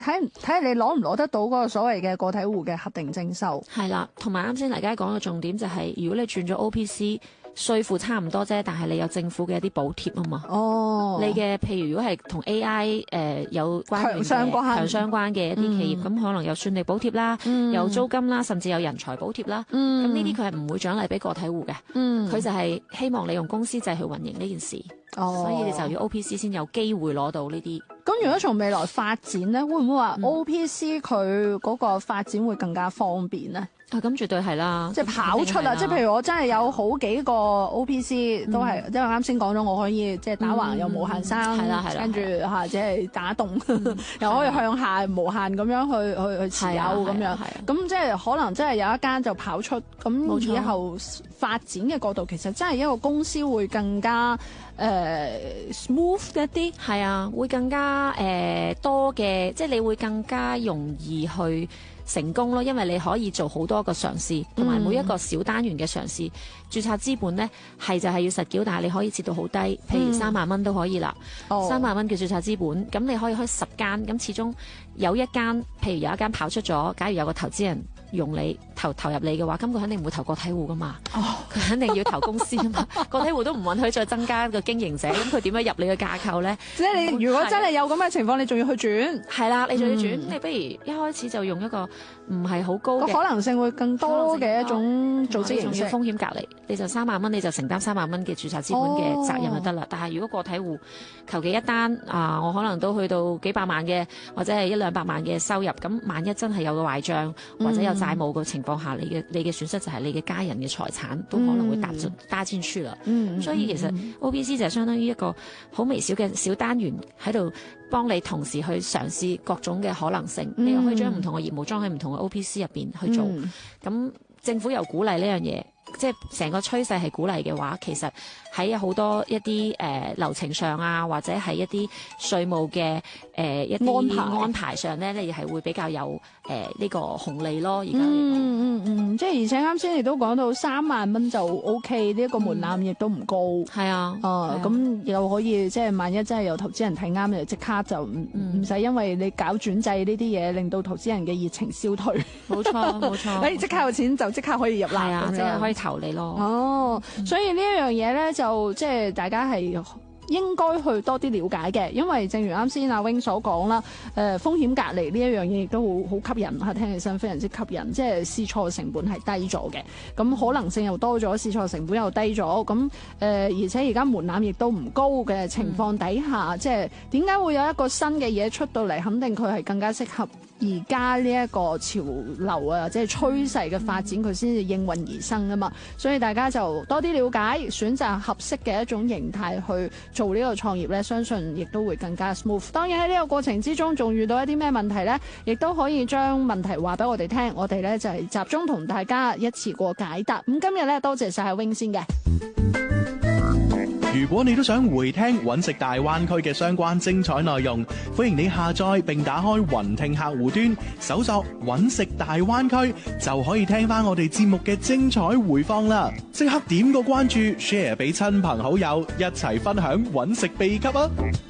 睇下你攞唔攞得到嗰個所謂嘅個體戶嘅核定徵收。 係啦，同埋啱先大家講嘅重點就係，如果你轉咗 OPC。稅負差唔多啫，但係你有政府嘅一啲補貼啊嘛。 哦， 你嘅譬如如果係同 AI 有強相關嘅一啲企業，咁可能有算力補貼啦，有租金啦，甚至有人才補貼啦。咁呢啲佢係唔會獎勵俾個體戶嘅。佢就係希望你用公司制去運營呢件事。所以你就要 OPC 先有機會攞到呢啲。 咁如果從未來發展咧，會唔會話 OPC 佢嗰個發展會更加方便咧？ 咁絕對係啦， 即係跑出啦！即係譬如我真係有好幾個 OPC 都係，因為啱先講咗，我可以即係打橫又無限生，跟住即係打洞，又可以向下無限咁樣去持有咁樣。咁即係可能真係有一間就跑出，咁以後發展嘅角度，其實真係一個公司會更加smooth 一啲。 係啊，會更加多嘅，即係你會更加容易去成功咯，因為你可以做好多個嘗試，同埋每一個小單元嘅嘗試。註冊資本呢係就係要實繳，但係你可以設到好低，譬如3萬蚊都可以啦。3萬蚊叫註冊資本，咁你可以開10間，咁始終有一間，譬如有一間跑出咗，假如有個投資人用你投入你嘅話，咁佢肯定唔會投個體戶噶嘛。佢肯定要投公司啊嘛。個體戶都唔允許再增加個經營者，咁佢點樣入你嘅架構呢？ 即係你如果真係有咁嘅情況，你仲要去轉？ 係啦，你仲要轉，你不如一開始就用一個唔係好高嘅可能性會更多嘅一種組織形式。 風險隔離，你就3萬蚊，你就承擔3萬蚊嘅註冊資本嘅責任就得啦。但係如果個體戶求其一單我可能都去到幾百萬嘅，或者係100-200萬嘅收入，咁萬一真係有個壞帳或者有債務嘅情況下，你嘅損失就係你嘅家人嘅財產都可能會搭進去啦。所以其實 OPC 就係相當於一個好微小嘅小單元喺度幫你同時去嘗試各種嘅可能性。你又可以將唔同嘅業務裝喺唔同嘅 OPC 入邊去做。咁政府又鼓勵呢樣嘢，即係成個趨勢係鼓勵嘅話，其實喺好多一啲流程上啊，或者係一啲稅務嘅一啲安排上咧，你係會比較有呢個紅利咯。而家即係而且啱先亦都講到3萬蚊就 OK， 呢一個門檻亦都唔高。係啊，咁又可以即係萬一真係有投資人睇啱，就即刻就唔使因為你搞轉制呢啲嘢，令到投資人嘅熱情消退。冇錯，你即刻有錢就即刻可以入啦， 即係可以投你咯。 所以呢一樣嘢咧，就即係大家係應該去多啲了解嘅，因為正如啱先阿 Wing 所講啦，風險隔離呢一樣嘢亦都好吸引嚇，聽起身非常之吸引，即係試錯成本係低咗嘅，咁可能性又多咗，試錯成本又低咗，咁而且而家門檻亦都唔高嘅情況底下，即係點解會有一個新嘅嘢出到嚟？肯定佢係更加適合而家呢一個潮流啊，即係趨勢嘅發展，佢先至應運而生啊嘛。所以大家就多啲了解，選擇合適嘅一種形態去做呢個創業咧，相信亦都會更加 smooth。當然喺呢個過程之中，仲遇到一啲咩問題咧，亦都可以將問題話俾我哋聽，我哋咧就係集中同大家一次過解答。咁今日咧多謝晒阿 Wing 先嘅。 如果你都想回聽揾食大灣區嘅相關精彩內容，歡迎你下載並打開雲聽客戶端，搜索揾食大灣區，就可以聽翻我哋節目嘅精彩回放啦！即刻點個關注 ，share 俾親朋好友，一齊分享揾食秘笈啊！